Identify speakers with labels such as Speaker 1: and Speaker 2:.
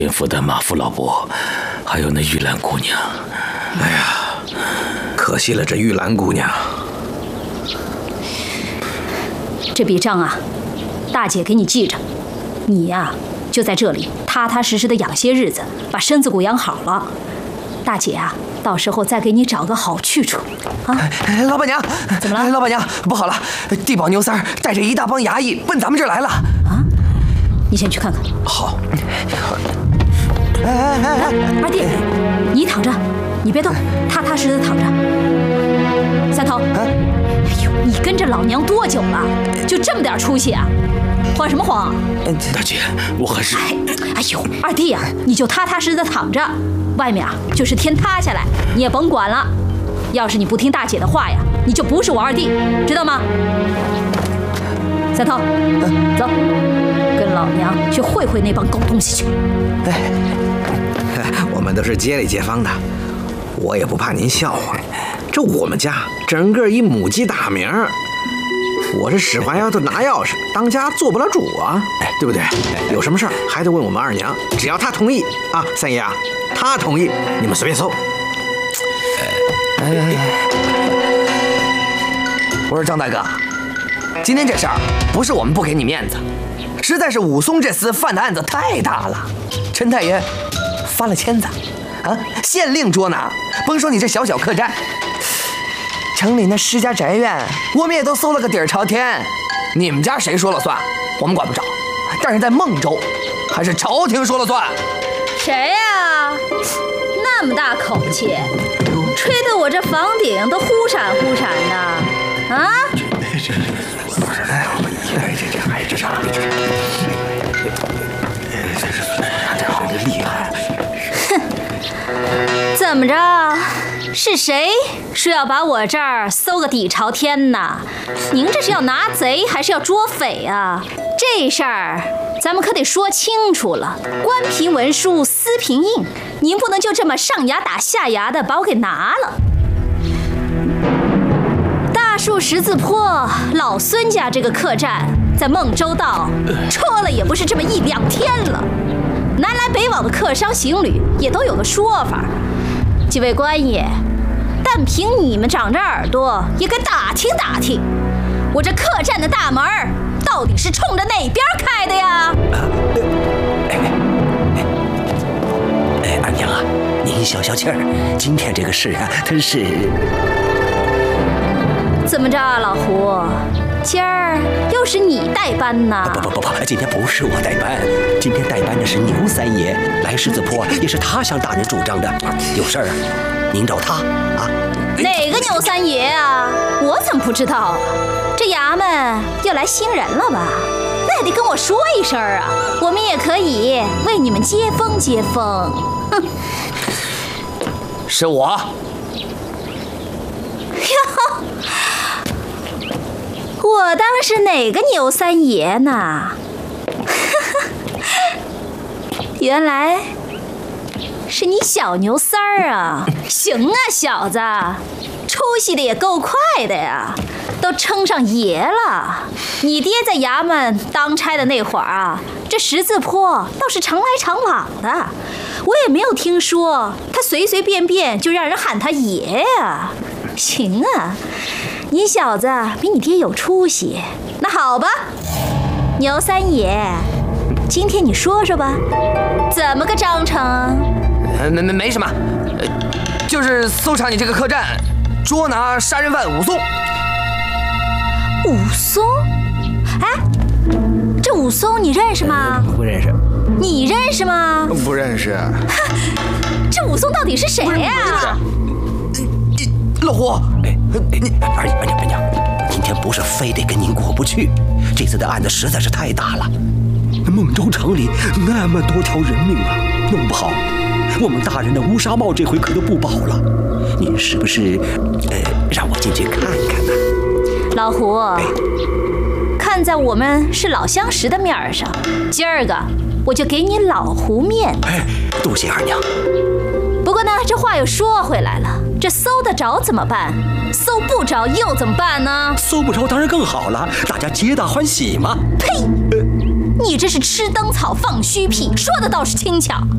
Speaker 1: 禀赋的马夫老伯，还有那玉兰姑娘。
Speaker 2: 哎呀，可惜了这玉兰姑娘。
Speaker 3: 这笔账啊，大姐给你记着，你呀就在这里踏踏实实的养些日子，把身子骨养好了。大姐啊，到时候再给你找个好去处啊。
Speaker 2: 老板娘，
Speaker 3: 怎么了？
Speaker 2: 老板娘，不好了，地保牛三带着一大帮衙役奔咱们这儿来了。
Speaker 3: 啊，你先去看看。
Speaker 2: 好。
Speaker 3: 二弟，你躺着，你别动，踏踏实实的躺着。三头，哎呦，你跟着老娘多久了？就这么点出息啊？慌什么慌啊？
Speaker 1: 大姐，我还是……
Speaker 3: 哎呦，二弟啊，你就踏踏实实的躺着，外面啊就是天塌下来，你也甭管了。要是你不听大姐的话呀，你就不是我二弟，知道吗？三头，走，跟老娘去会会那帮狗东西去。
Speaker 2: 我们都是街里街坊的，我也不怕您笑话。这我们家整个一母鸡大名，我是使唤丫头拿钥匙，当家做不了主啊，对不对？有什么事儿还得问我们二娘，只要她同意啊，三爷啊，她同意，你们随便搜。我说张大哥，今天这事儿不是我们不给你面子，实在是武松这厮犯的案子太大了，陈太爷翻了签子啊，县令捉拿，甭说你这小小客栈，城里那施家宅院我们也都搜了个底儿朝天，你们家谁说了算？我们管不着，但是在孟州还是朝廷说了算。
Speaker 3: 谁呀？那么大口气，吹得我这房顶都忽闪忽闪的啊！
Speaker 2: 厉害！
Speaker 3: 哼，怎么着？是谁说要把我这儿搜个底朝天呢？您这是要拿贼还是要捉匪啊？这事儿咱们可得说清楚了。官凭文书，私凭印，您不能就这么上牙打下牙的把我给拿了。大树十字坡老孙家这个客栈在孟州道戳了也不是这么一两天了，南来北往的客商行旅也都有个说法。几位官爷，但凭你们长着耳朵也该打听打听，我这客栈的大门到底是冲着哪边开的呀？
Speaker 4: 二娘啊，您消消气儿，今天这个事啊，真是……
Speaker 3: 怎么着，老胡？今儿又是你代班呢？
Speaker 4: 不，今天不是我代班，今天代班的是牛三爷，来狮子坡也是他向大人主张的。有事儿啊，您找他啊。
Speaker 3: 哪个牛三爷啊？我怎么不知道啊？这衙门要来新人了吧？那也得跟我说一声啊，我们也可以为你们接风接风。哼，
Speaker 2: 是我。
Speaker 3: 哟，我当是哪个牛三爷呢？原来是你小牛三儿啊！行啊，小子，出息的也够快的呀，都称上爷了。你爹在衙门当差的那会儿啊，这十字坡倒是常来常往的，我也没有听说他随随便便就让人喊他爷呀。行啊，你小子比你爹有出息。那好吧，牛三爷，今天你说说吧，怎么个章程？
Speaker 2: 没什么，就是搜查你这个客栈，捉拿杀人犯武松。
Speaker 3: 武松？哎，这武松你认识吗？
Speaker 2: 不认识。
Speaker 3: 你认识吗？
Speaker 5: 不认识。
Speaker 3: 这武松到底是谁呀？
Speaker 2: 老胡，
Speaker 4: 二娘，今天不是非得跟您过不去，这次的案子实在是太大了，孟州城里那么多条人命啊，弄不好我们大人的乌纱帽这回可就不保了。您是不是让我进去看看呢？
Speaker 3: 老胡，看在我们是老相识的面上，今儿个我就给你老胡面子。
Speaker 4: 多谢二娘。
Speaker 3: 不过呢，这话又说回来了，这搜得着怎么办？搜不着又怎么办呢？
Speaker 4: 搜不着当然更好了，大家皆大欢喜嘛。
Speaker 3: 呸！你这是吃灯草放虚屁，说的倒是轻巧。